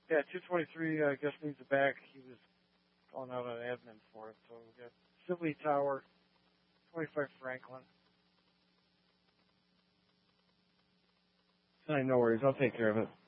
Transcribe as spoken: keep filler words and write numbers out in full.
Yeah, two twenty-three, I guess, needs a back. He was calling out on admin for it. So we got Sibley Tower, twenty-five Franklin. I know where he is. I'll take care of it.